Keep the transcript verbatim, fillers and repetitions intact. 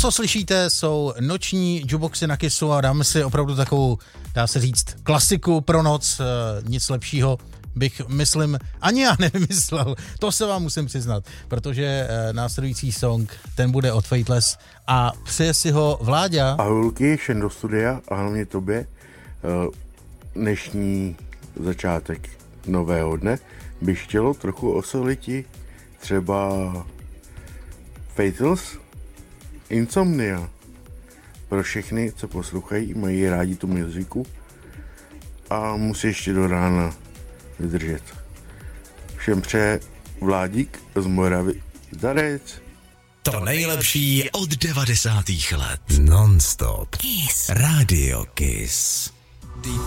co slyšíte, jsou noční jukeboxy na Kissu a dáme si opravdu takovou, dá se říct, klasiku pro noc, nic lepšího bych, myslím, ani já nevymyslel. To se vám musím přiznat, protože následující song, ten bude od Fateless a přeje si ho Vláďa. Ahoj Luky, šen do studia a hlavně tobě. Dnešní začátek nového dne bych chtělo trochu osoliti třeba Fateless, Insomnia. Pro všechny, co poslouchají, mají rádi tu muziku a musí ještě do rána vydržet. Všem přeje Vládík z Moravy. Zdarec. To nejlepší od devadesátých let. Non-stop. Kiss. Radio Kiss.